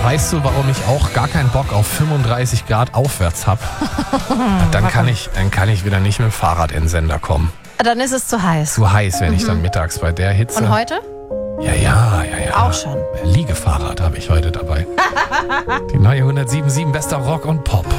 weißt du, warum ich auch gar keinen Bock auf 35 Grad aufwärts habe? Dann kann ich wieder nicht mit dem Fahrrad in den Sender kommen. Dann ist es zu heiß. Zu heiß, wenn ich dann mittags bei der Hitze... Und heute? Ja. Auch schon. Liegefahrrad habe ich heute dabei. Die neue 107.7 bester Rock und Pop.